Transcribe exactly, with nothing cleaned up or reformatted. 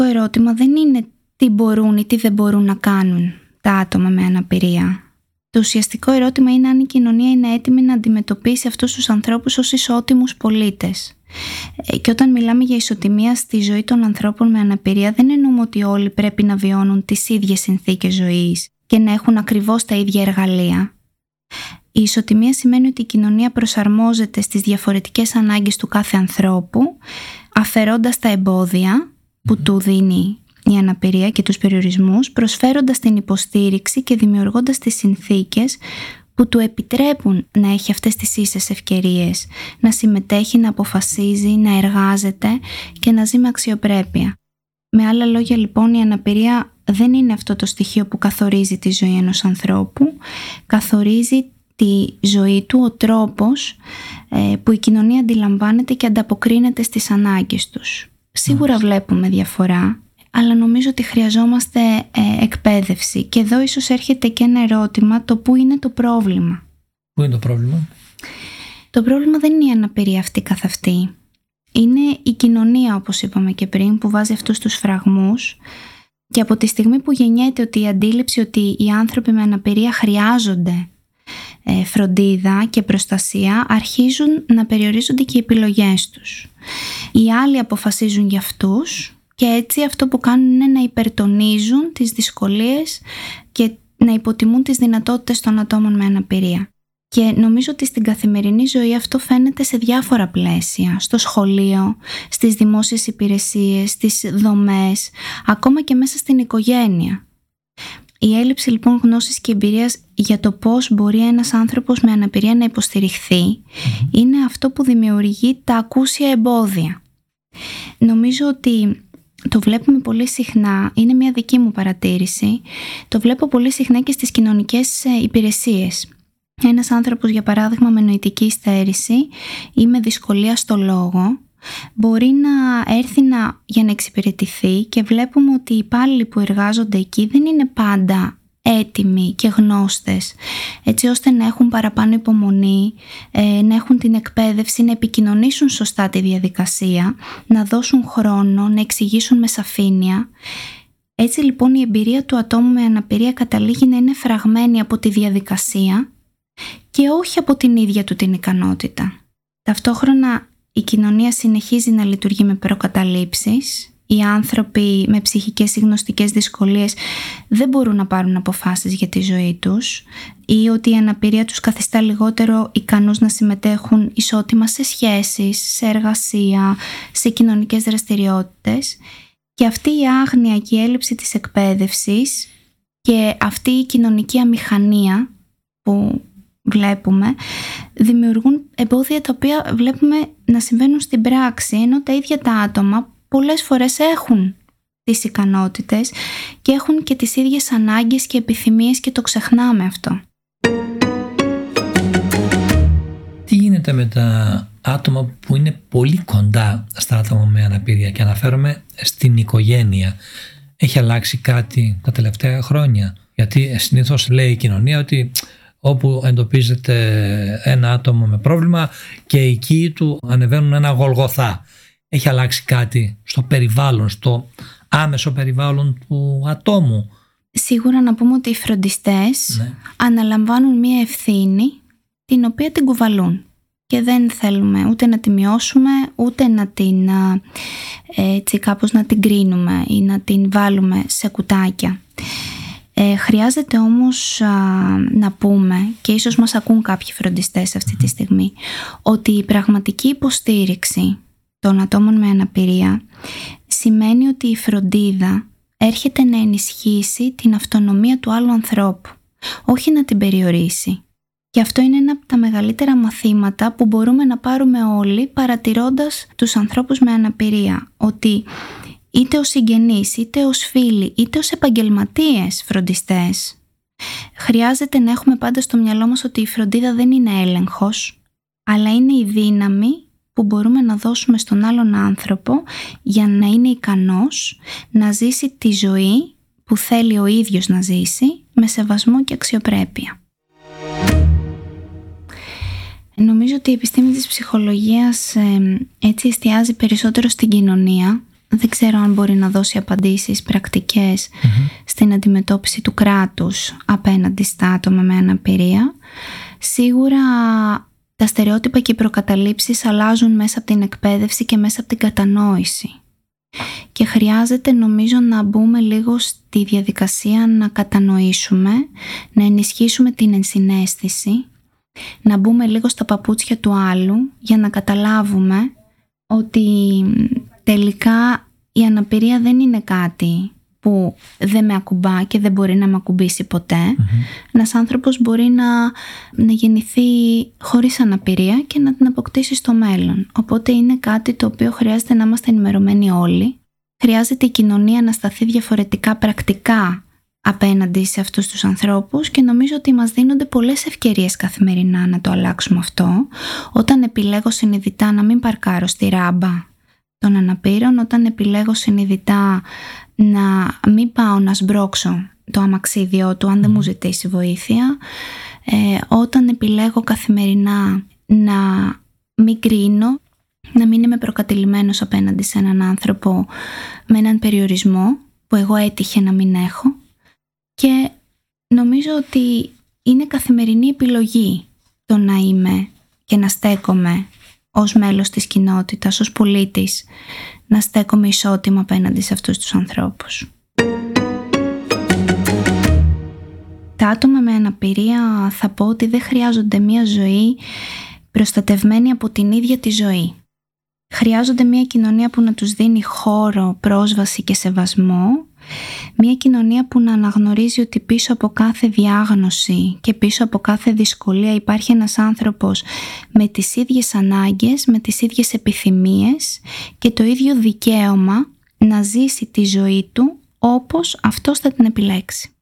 Το ερώτημα δεν είναι τι μπορούν ή τι δεν μπορούν να κάνουν τα άτομα με αναπηρία. Το ουσιαστικό ερώτημα είναι αν η κοινωνία είναι έτοιμη να αντιμετωπίσει αυτούς τους ανθρώπους ως ισότιμους πολίτες. Και όταν μιλάμε για ισοτιμία στη ζωή των ανθρώπων με αναπηρία, δεν εννοούμε ότι όλοι πρέπει να βιώνουν τις ίδιες συνθήκες ζωής και να έχουν ακριβώς τα ίδια εργαλεία. Η ισοτιμία σημαίνει ότι η κοινωνία προσαρμόζεται στις διαφορετικές ανάγκες του κάθε ανθρώπου, αφαιρώντας τα εμπόδια που του δίνει η αναπηρία και τους περιορισμούς, προσφέροντας την υποστήριξη και δημιουργώντας τις συνθήκες που του επιτρέπουν να έχει αυτές τις ίσες ευκαιρίες, να συμμετέχει, να αποφασίζει, να εργάζεται και να ζει με αξιοπρέπεια. Με άλλα λόγια, λοιπόν, η αναπηρία δεν είναι αυτό το στοιχείο που καθορίζει τη ζωή ενός ανθρώπου, καθορίζει τη ζωή του ο τρόπος ε, που η κοινωνία αντιλαμβάνεται και ανταποκρίνεται στις ανάγκες τους. Σίγουρα βλέπουμε διαφορά, αλλά νομίζω ότι χρειαζόμαστε ε, εκπαίδευση. Και εδώ ίσως έρχεται και ένα ερώτημα, το πού είναι το πρόβλημα. Πού είναι το πρόβλημα? Το πρόβλημα δεν είναι η αναπηρία αυτή καθ' αυτή. Είναι η κοινωνία, όπως είπαμε και πριν, που βάζει αυτούς τους φραγμούς. Και από τη στιγμή που γεννιέται ότι η αντίληψη ότι οι άνθρωποι με αναπηρία χρειάζονται ε, φροντίδα και προστασία, αρχίζουν να περιορίζονται και οι επιλογές τους. Οι άλλοι αποφασίζουν για αυτούς. Και έτσι αυτό που κάνουν είναι να υπερτονίζουν τις δυσκολίες και να υποτιμούν τις δυνατότητες των ατόμων με αναπηρία. Και νομίζω ότι στην καθημερινή ζωή αυτό φαίνεται σε διάφορα πλαίσια. Στο σχολείο, στις δημόσιες υπηρεσίες, στις δομές, ακόμα και μέσα στην οικογένεια. Η έλλειψη λοιπόν γνώσης και εμπειρίας για το πώς μπορεί ένας άνθρωπος με αναπηρία να υποστηριχθεί mm-hmm. είναι αυτό που δημιουργεί τα ακούσια εμπόδια. Νομίζω ότι το βλέπουμε πολύ συχνά, είναι μια δική μου παρατήρηση, το βλέπω πολύ συχνά και στις κοινωνικές υπηρεσίες. Ένας άνθρωπος, για παράδειγμα, με νοητική στέρηση ή με δυσκολία στο λόγο, μπορεί να έρθει να, για να εξυπηρετηθεί και βλέπουμε ότι οι υπάλληλοι που εργάζονται εκεί δεν είναι πάντα έτοιμοι και γνώστες, έτσι ώστε να έχουν παραπάνω υπομονή, να έχουν την εκπαίδευση, να επικοινωνήσουν σωστά τη διαδικασία, να δώσουν χρόνο, να εξηγήσουν με σαφήνεια. Έτσι λοιπόν η εμπειρία του ατόμου με αναπηρία καταλήγει να είναι φραγμένη από τη διαδικασία και όχι από την ίδια του την ικανότητα. Ταυτόχρονα η κοινωνία συνεχίζει να λειτουργεί με προκαταλήψεις. Οι άνθρωποι με ψυχικές ή γνωστικές δυσκολίες δεν μπορούν να πάρουν αποφάσεις για τη ζωή τους ή ότι η αναπηρία τους καθιστά λιγότερο ικανούς να συμμετέχουν ισότιμα σε σχέσεις, σε εργασία, σε κοινωνικές δραστηριότητες. Και αυτή η άγνοια και η έλλειψη της εκπαίδευσης και αυτή η κοινωνική αμηχανία που βλέπουμε δημιουργούν εμπόδια τα οποία βλέπουμε να συμβαίνουν στην πράξη, ενώ τα ίδια τα άτομα πολλές φορές έχουν τις ικανότητες και έχουν και τις ίδιες ανάγκες και επιθυμίες και το ξεχνάμε αυτό. Τι γίνεται με τα άτομα που είναι πολύ κοντά στα άτομα με αναπηρία, και αναφέρομαι στην οικογένεια? Έχει αλλάξει κάτι τα τελευταία χρόνια? Γιατί συνήθως λέει η κοινωνία ότι όπου εντοπίζεται ένα άτομο με πρόβλημα και οι οικοί του ανεβαίνουν ένα γολγοθά. Έχει αλλάξει κάτι στο περιβάλλον, στο άμεσο περιβάλλον του ατόμου? Σίγουρα να πούμε ότι οι φροντιστές ναι. αναλαμβάνουν μία ευθύνη την οποία την κουβαλούν και δεν θέλουμε ούτε να τη μειώσουμε ούτε να την έτσι κάπως να την κρίνουμε ή να την βάλουμε σε κουτάκια. Ε, χρειάζεται όμως α, να πούμε, και ίσως μας ακούν κάποιοι φροντιστές αυτή τη στιγμή, ότι η πραγματική υποστήριξη των ατόμων με αναπηρία σημαίνει ότι η φροντίδα έρχεται να ενισχύσει την αυτονομία του άλλου ανθρώπου, όχι να την περιορίσει. Και αυτό είναι ένα από τα μεγαλύτερα μαθήματα που μπορούμε να πάρουμε όλοι παρατηρώντας τους ανθρώπους με αναπηρία, ότι είτε ως συγγενείς, είτε ως φίλοι, είτε ως επαγγελματίες φροντιστές, χρειάζεται να έχουμε πάντα στο μυαλό μας ότι η φροντίδα δεν είναι έλεγχος, αλλά είναι η δύναμη που μπορούμε να δώσουμε στον άλλον άνθρωπο για να είναι ικανός να ζήσει τη ζωή που θέλει ο ίδιος να ζήσει με σεβασμό και αξιοπρέπεια. Νομίζω ότι η επιστήμη της ψυχολογίας ε, έτσι εστιάζει περισσότερο στην κοινωνία δεν ξέρω αν μπορεί να δώσει απαντήσεις πρακτικές mm-hmm. στην αντιμετώπιση του κράτους απέναντι στα άτομα με αναπηρία. Σίγουρα τα στερεότυπα και οι προκαταλήψεις αλλάζουν μέσα από την εκπαίδευση και μέσα από την κατανόηση. Και χρειάζεται νομίζω να μπούμε λίγο στη διαδικασία να κατανοήσουμε, να ενισχύσουμε την ενσυναίσθηση, να μπούμε λίγο στα παπούτσια του άλλου για να καταλάβουμε ότι τελικά η αναπηρία δεν είναι κάτι που δεν με ακουμπά και δεν μπορεί να με ακουμπήσει ποτέ. Mm-hmm. Ένας άνθρωπος μπορεί να, να γεννηθεί χωρίς αναπηρία και να την αποκτήσει στο μέλλον. Οπότε είναι κάτι το οποίο χρειάζεται να είμαστε ενημερωμένοι όλοι. Χρειάζεται η κοινωνία να σταθεί διαφορετικά πρακτικά απέναντι σε αυτούς τους ανθρώπους και νομίζω ότι μας δίνονται πολλές ευκαιρίες καθημερινά να το αλλάξουμε αυτό. Όταν επιλέγω συνειδητά να μην παρκάρω στη ράμπα των αναπήρων, όταν επιλέγω συνειδητά να μην πάω να σμπρώξω το αμαξίδιό του αν δεν μου ζητήσει βοήθεια, ε, όταν επιλέγω καθημερινά να μην κρίνω, να μην είμαι προκατηλημένος απέναντι σε έναν άνθρωπο με έναν περιορισμό που εγώ έτυχε να μην έχω. Και νομίζω ότι είναι καθημερινή επιλογή το να είμαι και να στέκομαι ως μέλος της κοινότητας, ως πολίτης, να στέκομαι ισότιμα απέναντι σε αυτούς τους ανθρώπους. Τα άτομα με αναπηρία θα πω ότι δεν χρειάζονται μια ζωή προστατευμένη από την ίδια τη ζωή. Χρειάζονται μια κοινωνία που να τους δίνει χώρο, πρόσβαση και σεβασμό. Μια κοινωνία που να αναγνωρίζει ότι πίσω από κάθε διάγνωση και πίσω από κάθε δυσκολία υπάρχει ένας άνθρωπος με τις ίδιες ανάγκες, με τις ίδιες επιθυμίες και το ίδιο δικαίωμα να ζήσει τη ζωή του όπως αυτός θα την επιλέξει.